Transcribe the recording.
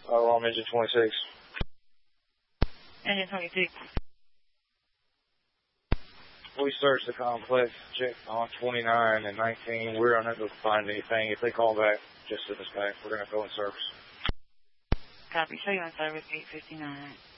Oh, I'm engine 26. Engine 26. We searched the complex, checked on 29 and 19. We're unable to find anything. If they call back, just send us back. We're going to go in service. Copy. Show you on service 859.